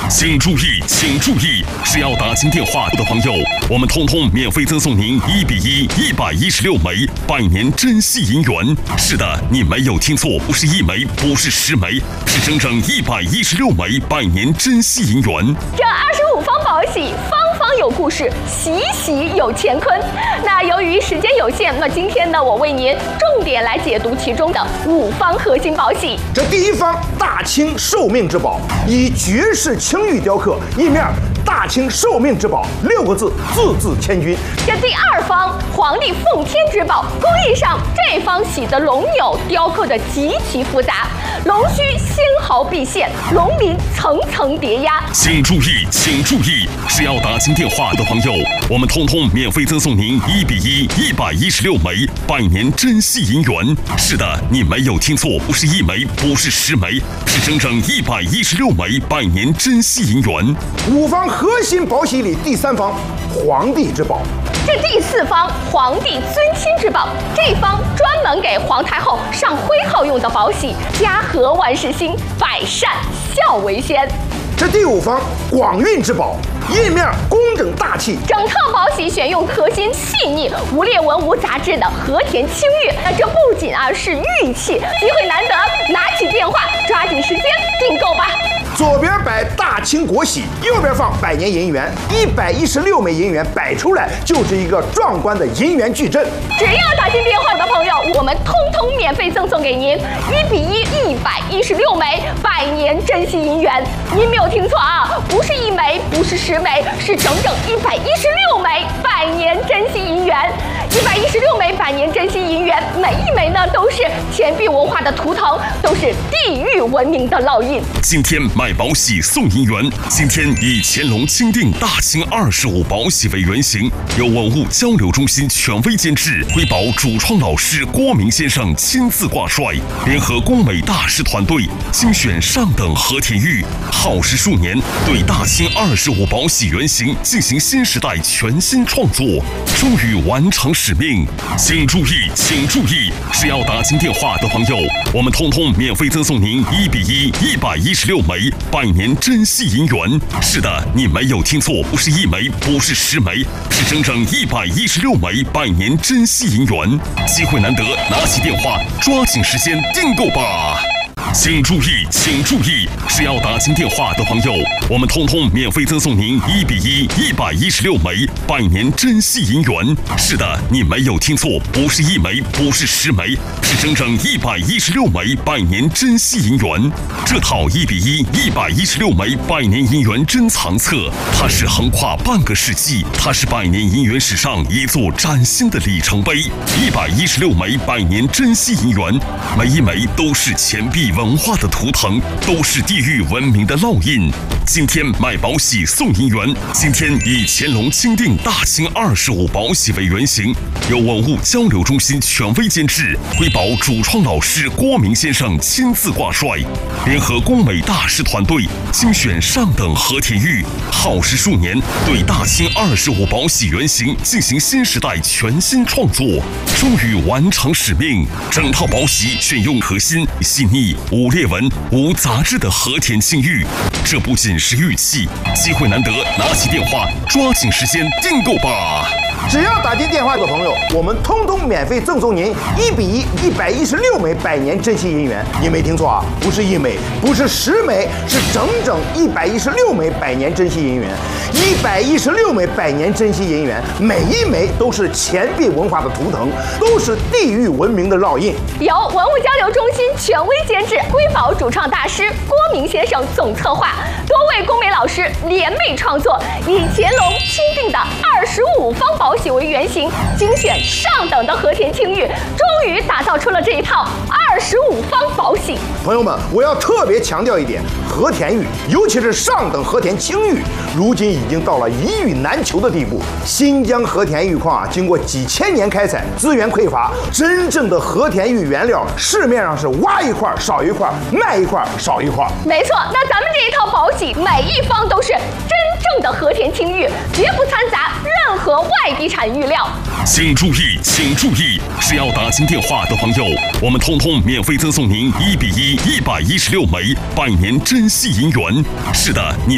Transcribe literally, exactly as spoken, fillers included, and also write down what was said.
请注意，请注意！是要打进电话的朋友，我们通通免费赠送您一比一一百一十六枚百年珍稀银元。是的，你没有听错，不是一枚，不是十枚，是整整一百一十六枚百年珍稀银元。 这二十五方宝喜，方方有故事，喜喜有乾坤。那由于时间有限，那今天呢，我为您重点来解读其中的五方核心宝喜。 这第一方大清寿命之宝，以绝世青玉雕刻，一面大清寿命之宝六个字，字字千钧。 这第二方皇帝奉天之宝，工艺上这方喜的龙钮雕刻的极其复杂，龙须纤毫毕现，龙鳞层层叠压。 请注意，请注意！是要打进电话的朋友，我们通通免费赠送您一比一一百一十六枚百年珍稀银元。是的，你没有听错，不是一枚，不是十枚，是整整一百一十六枚百年珍稀银元。 五方核心宝喜里第三方皇帝之宝。 这第四方皇帝尊亲之宝，这方专门给皇太后上徽号用的宝喜，家和万事兴，百善孝为先。 这第五方广运之宝，印面工整大气， 整套宝喜选用核心细腻、无裂纹无杂质的和田青玉。那这不仅啊是玉器，机会难得，拿起电话，抓紧时间订购吧。 左边摆大清国玺，右边放百年银元，一百一十六枚银元摆出来就是一个壮观的银元矩阵。 只要打进电话的朋友，我们通通免费赠送给您一比一一百一十六枚百年珍稀银元。您没有听错啊，不是一枚，不是十枚，是整整一百一十六枚百年珍稀银元。一百一十六枚百年珍稀银元，每一枚呢都是钱币文化的图腾，都是地域文明的烙印。 今天买宝喜送银元，今天以乾隆钦定大清二十五宝喜为原型，由文物交流中心权威监制，瑰宝主创老师郭明先生亲自挂帅，联合工美大师团队精选上等和田玉，耗时数年，对大清二十五宝喜原型进行新时代全新创作，终于完成使命。请注意，请注意！是要打进电话的朋友，我们通通免费赠送您一比一一百一十六枚百年珍稀银元。是的，你没有听错，不是一枚，不是十枚，是整整一百一十六枚百年珍稀银元。机会难得，拿起电话，抓紧时间订购吧。请注意，请注意！是要打进电话的朋友，我们通通免费赠送您一比一一百一十六枚百年珍稀银元。是的，你没有听错，不是一枚，不是十枚，是整整一百一十六枚百年珍稀银元。这套一比一一百一十六枚百年银元珍藏册，它是横跨半个世纪，它是百年银元史上一座崭新的里程碑。一百一十六枚百年珍稀银元，每一枚都是钱币文化的图腾，都是地域文明的烙印。今天买宝喜送银元，今天以乾隆钦定大清二十五宝喜为原型，由文物交流中心权威监制，瑰宝主创老师郭明先生亲自挂帅，联合工美大师团队精选上等和田玉，耗时数年，对大清二十五宝喜原型进行新时代全新创作，终于完成使命。整套宝喜选用核心细腻、无裂纹、无杂质的和田青玉，这不仅是玉器，机会难得，拿起电话，抓紧时间订购吧。 只要打进电话的朋友，我们通通免费赠送您一比一一百一十六枚百年珍稀银元。你没听错啊，不是一枚，不是十枚，是整整一百一十六枚百年珍稀银元。一百一十六枚百年珍稀银元，每一枚都是钱币文化的图腾，都是地域文明的烙印。 由文物交流中心权威监制，瑰宝主创大师郭明先生总策划，多位工美老师联袂创作，以乾隆钦定的二十五方宝喜为原型，精选上等的和田青玉，终于打造出了这一套二十五方宝喜。 朋友们，我要特别强调一点，和田玉，尤其是上等和田青玉，如今已经到了一玉难求的地步。新疆和田玉矿啊，经过几千年开采，资源匮乏，真正的和田玉原料市面上是挖一块少一块，卖一块少一块。 没错，那咱们这一套宝喜，每一方都是真正的和田青玉，绝不掺杂任何外地产玉料。 请注意，请注意！是要打进电话的朋友，我们通通免费赠送您一比一一百一十六枚百年珍稀银元。是的，你